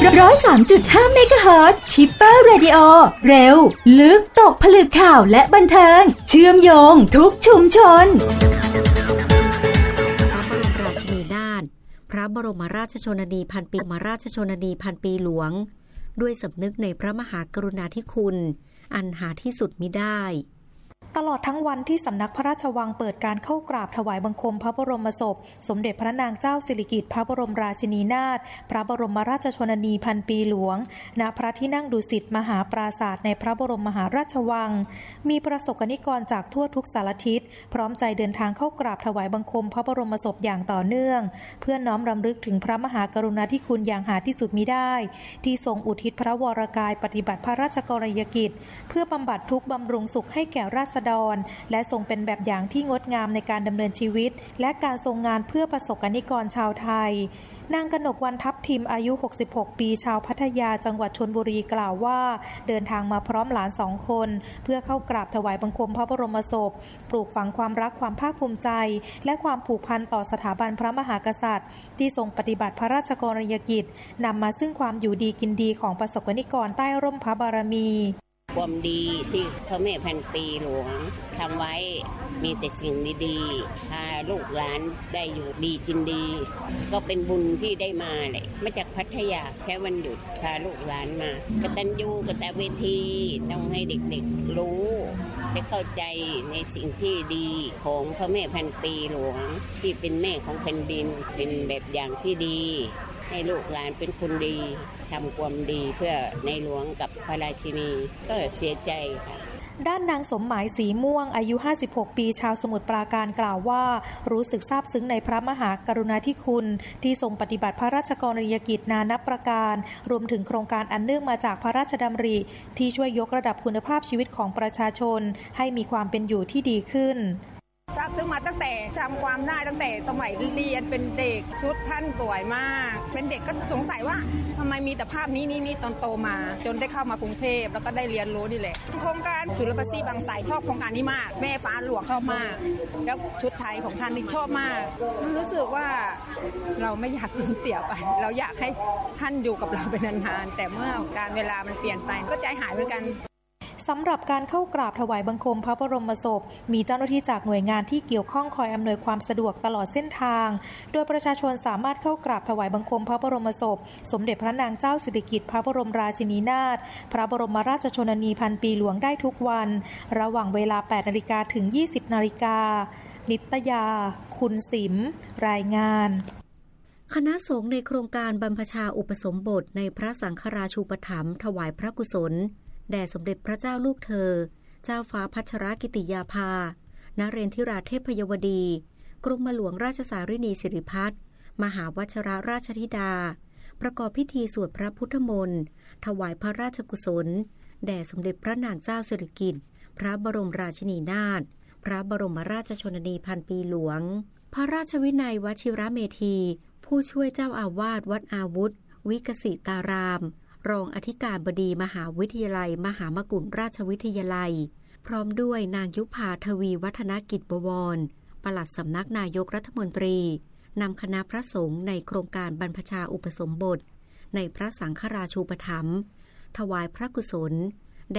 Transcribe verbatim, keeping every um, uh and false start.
ร้อยสามจุดห้าเมกะเฮิรตซ์ชิปเปอร์เรดิโอเร็วลึกตกผลึกข่าวและบันเทิงเชื่อมโยงทุกชุมชนพระบรมราชชนนีพันปีมาราชชนนีพันปีหลวงด้วยสำนึกในพระมหากรุณาธิคุณอันหาที่สุดมิได้ตลอดทั้งวันที่สำนักพระราชวังเปิดการเข้ากราบถวายบังคมพระบรมศพสมเด็จพระนางเจ้าสิริกิติ์พระบรมราชินีนาถพระบรมราชชนนีพันปีหลวงณพระที่นั่งดุสิตมหาปราสาทในพระบรมมหาราชวังมีประสบนิกรจากทั่วทุกสารทิศพร้อมใจเดินทางเข้ากราบถวายบังคมพระบรมศพอย่างต่อเนื่องเพื่อน้อมรำลึกถึงพระมหากรุณาธิคุณอย่างหาที่สุดมิได้ที่ทรงอุทิศพระวรกายปฏิบัติพระราชกรณียกิจเพื่อบำบัดทุกข์บำรุงสุขให้แก่ราษฎรและทรงเป็นแบบอย่างที่งดงามในการดำเนินชีวิตและการทรงงานเพื่อประสบนิกรชาวไทยนางกนกวรรณทัพทิมอายุหกสิบหกปีชาวพัทยาจังหวัดชลบุรีกล่าวว่าเดินทางมาพร้อมหลานสองคนเพื่อเข้ากราบถวายบังคมพระบรมศพปลูกฝังความรักความภาคภูมิใจและความผูกพันต่อสถาบันพระมหากษัตริย์ที่ทรงปฏิบัติพระราชกรณียกิจนำมาซึ่งความอยู่ดีกินดีของประสบนิกรใต้ร่มพระบารมีความดีที่พระแม่พันปีหลวงทำไว้มีแต่สิ่งดีๆพาลูกหลานได้อยู่ดีกินดีก็เป็นบุญที่ได้มาเลยมาจากพัทยาแค่วันหยุดพาลูกหลานมากตัญญูกตเวทีต้องให้เด็กๆรู้ได้เข้าใจในสิ่งที่ดีของพระแม่พันปีหลวงที่เป็นแม่ของแผ่นดินเป็นแบบอย่างที่ดีให้ลูกหลานเป็นคนดีทำความดีเพื่อในหลวงกับพระราชินีก็เสียใจค่ะด้านนางสมหมายสีม่วงอายุห้าสิบหกปีชาวสมุทรปราการกล่าวว่ารู้สึกซาบซึ้งในพระมหากรุณาธิคุณที่ทรงปฏิบัติพระราชกรณียกิจนานับประการรวมถึงโครงการอันเนื่องมาจากพระราชดำริที่ช่วยยกระดับคุณภาพชีวิตของประชาชนให้มีความเป็นอยู่ที่ดีขึ้นทราบซึ้งมาตั้งแต่จำความได้ตั้งแต่สมัยเรียนเป็นเด็กชุดท่านสวยมากเป็นเด็กก็สงสัยว่าทำไมมีแต่ภาพนี้นี่นี่ตอนโตมาจนได้เข้ามากรุงเทพแล้วก็ได้เรียนรู้นี่แหละโครงการสุรบซีบางสายชอบโครงการนี้มากแม่ฟ้าหลวงชอบมากแล้วชุดไทยของท่านนี่ชอบมากรู้สึกว่าเราไม่อยากสูญเสียไปเราอยากให้ท่านอยู่กับเราเป็นนานๆแต่เมื่อการเวลามันเปลี่ยนไปก็ใจหายเหมือนกันสำหรับการเข้ากราบถวายบังคมพระบรมศพมีเจ้าหน้าที่จากหน่วยงานที่เกี่ยวข้องคอยอำนวยความสะดวกตลอดเส้นทางโดยประชาชนสามารถเข้ากราบถวายบังคมพระบรมศพสมเด็จพระนางเจ้าสิริกิติ์พระบรมราชินีนาถพระบรมราชชนนีพันปีหลวงได้ทุกวันระหว่างเวลา แปดนาฬิกา ถึง ยี่สิบนาฬิกานิตยาคุณสิมรายงานคณะสงฆ์ในโครงการบรรพชาอุปสมบทในพระสังฆราชูปถัมภ์ถวายพระกุศลแด่สมเด็จพระเจ้าลูกเธอเจ้าฟ้าพัชรกิติยาภานเรนทิราเทพยวดีกรมหลวงราชสารินีสิริพัฒน์มหาวชิรราชธิดาประกอบพิธีสวดพระพุทธมนต์ถวายพระราชกุศลแด่สมเด็จพระนางเจ้าสิริกิติ์พระบรมราชินีนาถพระบรมราชชนนีพันปีหลวงพระราชวินัยวชิรเมธีผู้ช่วยเจ้าอาวาสวัดอาวุธวิกสิตารามรองอธิการบดีมหาวิทยาลัยมหามกุฏราชวิทยาลัยพร้อมด้วยนางยุภาทวีวัฒนกิจบวรปลัดสำนักนายกรัฐมนตรีนำคณะพระสงฆ์ในโครงการบรรพชาอุปสมบทในพระสังฆราชูปถัมภ์ถวายพระกุศล